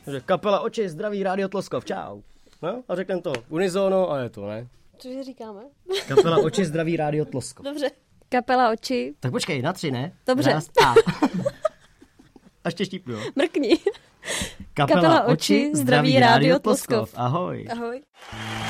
že kapela Oči, zdraví, Rádio Tloskov, čau. No, a řekneme to unizono a je to, ne? Cože říkáme? Kapela Oči, zdraví, Rádio Tloskov. Dobře. Kapela Oči. Tak počkej, na 3, ne? Dobře. Raz, a. Ještě štípnu, jo? Mrkni. Kapela Oči, zdraví, Rádio Tloskov. Ahoj. Ahoj.